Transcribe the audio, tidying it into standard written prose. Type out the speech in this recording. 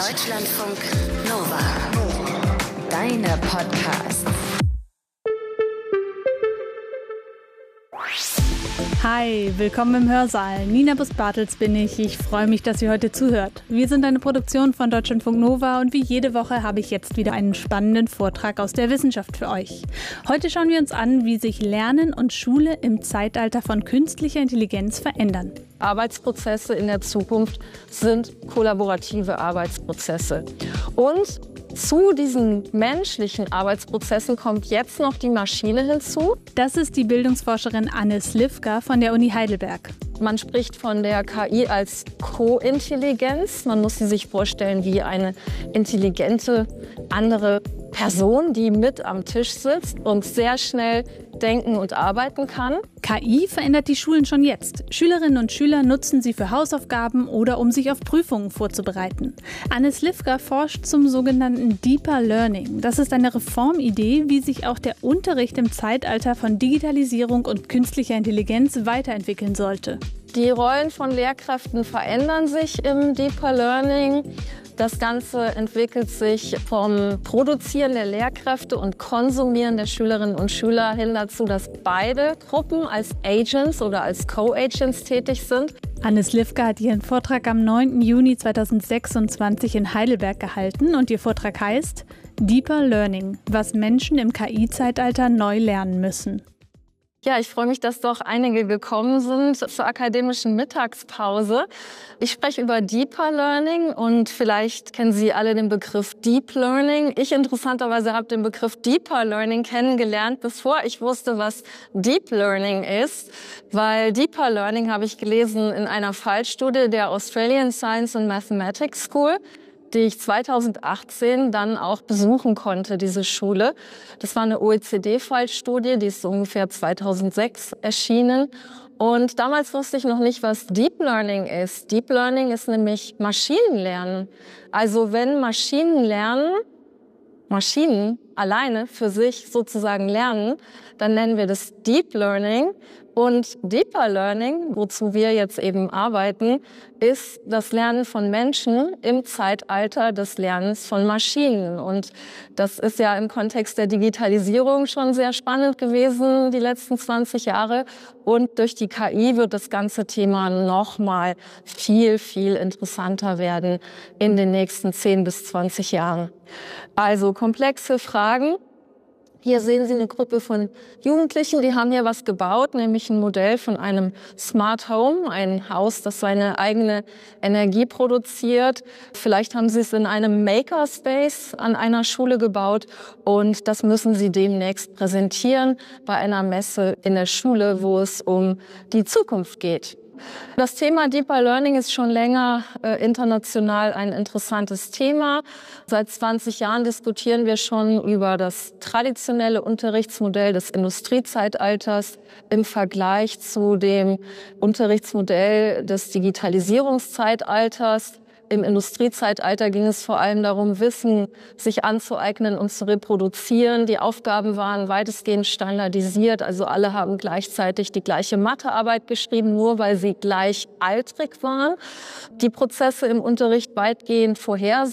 Deutschlandfunk Nova. Deine Podcasts. Hi, willkommen im Hörsaal. Nina Bus-Bartels bin ich. Ich freue mich, dass ihr heute zuhört. Wir sind eine Produktion von Deutschlandfunk Nova und wie jede Woche habe ich jetzt wieder einen spannenden Vortrag aus der Wissenschaft für euch. Heute schauen wir uns an, wie sich Lernen und Schule im Zeitalter von künstlicher Intelligenz verändern. Arbeitsprozesse in der Zukunft sind kollaborative Arbeitsprozesse. Und zu diesen menschlichen Arbeitsprozessen kommt jetzt noch die Maschine hinzu. Das ist die Bildungsforscherin Anne Slivka von der Uni Heidelberg. Man spricht von der KI als Kointelligenz. Man muss sie sich vorstellen wie eine intelligente andere Person, die mit am Tisch sitzt und sehr schnell denken und arbeiten kann. KI verändert die Schulen schon jetzt. Schülerinnen und Schüler nutzen sie für Hausaufgaben oder um sich auf Prüfungen vorzubereiten. Anne Slivka forscht zum sogenannten Deeper Learning. Das ist eine Reformidee, wie sich auch der Unterricht im Zeitalter von Digitalisierung und künstlicher Intelligenz weiterentwickeln sollte. Die Rollen von Lehrkräften verändern sich im Deeper Learning. Das Ganze entwickelt sich vom Produzieren der Lehrkräfte und Konsumieren der Schülerinnen und Schüler hin dazu, dass beide Gruppen als Agents oder als Co-Agents tätig sind. Anne Slivka hat ihren Vortrag am 9. Juni 2026 in Heidelberg gehalten und ihr Vortrag heißt Deeper Learning, was Menschen im KI-Zeitalter neu lernen müssen. Ja, ich freue mich, dass doch einige gekommen sind zur akademischen Mittagspause. Ich spreche über Deeper Learning und vielleicht kennen Sie alle den Begriff Deep Learning. Ich interessanterweise habe den Begriff Deeper Learning kennengelernt, bevor ich wusste, was Deep Learning ist. Weil Deeper Learning habe ich gelesen in einer Fallstudie der Australian Science and Mathematics School, die ich 2018 dann auch besuchen konnte, diese Schule. Das war eine OECD-Fallstudie, die ist so ungefähr 2006 erschienen. Und damals wusste ich noch nicht, was Deep Learning ist. Deep Learning ist nämlich Maschinenlernen. Also wenn Maschinen alleine für sich sozusagen lernen, dann nennen wir das Deep Learning. Und Deeper Learning, wozu wir jetzt eben arbeiten, ist das Lernen von Menschen im Zeitalter des Lernens von Maschinen. Und das ist ja im Kontext der Digitalisierung schon sehr spannend gewesen, die letzten 20 Jahre. Und durch die KI wird das ganze Thema nochmal viel, viel interessanter werden in den nächsten 10 bis 20 Jahren. Also komplexe Fragen. Hier sehen Sie eine Gruppe von Jugendlichen, die haben hier was gebaut, nämlich ein Modell von einem Smart Home, ein Haus, das seine eigene Energie produziert. Vielleicht haben Sie es in einem Makerspace an einer Schule gebaut und das müssen Sie demnächst präsentieren bei einer Messe in der Schule, wo es um die Zukunft geht. Das Thema Deeper Learning ist schon länger international ein interessantes Thema. Seit 20 Jahren diskutieren wir schon über das traditionelle Unterrichtsmodell des Industriezeitalters im Vergleich zu dem Unterrichtsmodell des Digitalisierungszeitalters. Im Industriezeitalter ging es vor allem darum, Wissen sich anzueignen und zu reproduzieren. Die Aufgaben waren weitestgehend standardisiert, also alle haben gleichzeitig die gleiche Mathearbeit geschrieben, nur weil sie gleichaltrig waren. Die Prozesse im Unterricht weitgehend vorhersehbar.